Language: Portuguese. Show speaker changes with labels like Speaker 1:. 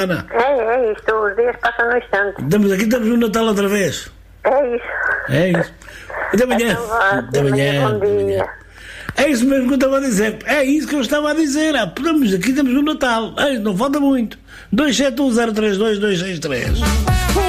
Speaker 1: Ana.
Speaker 2: É isto, os dias passam no instante.
Speaker 1: Estamos no Natal outra vez.
Speaker 2: É isso.
Speaker 1: É isso. Até amanhã.
Speaker 2: Então vá,
Speaker 1: Até amanhã.
Speaker 2: bom dia.
Speaker 1: É isso mesmo que eu estava a dizer. É isso que eu estava a dizer. Estamos no Natal. Não falta muito. 271032263.